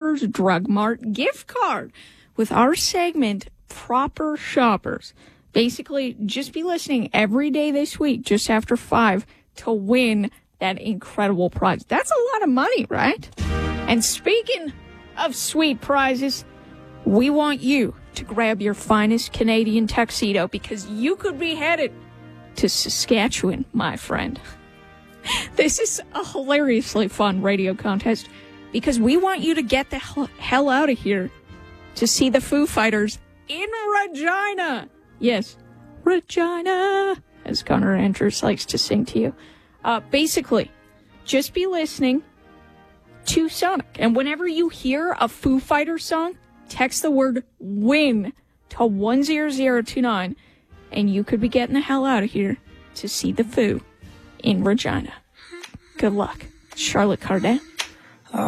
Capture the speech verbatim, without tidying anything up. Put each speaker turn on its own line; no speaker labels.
Shoppers Drug Mart gift card with our segment, Proper Shoppers. Basically, just be listening every day this week, just after five, to win that incredible prize. That's a lot of money, right? And speaking of sweet prizes, we want you to grab your finest Canadian tuxedo because you could be headed to Saskatchewan, my friend. This is a hilariously fun radio contest because we want you to get the hell out of here to see the Foo Fighters in Regina. Yes, Regina, as Connor Andrews likes to sing to you. Uh, basically, just be listening to Sonic. And whenever you hear a Foo Fighters song, text the word WIN to one zero zero two nine, and you could be getting the hell out of here to see the Foo in Regina. Good luck. Charlotte Cardin.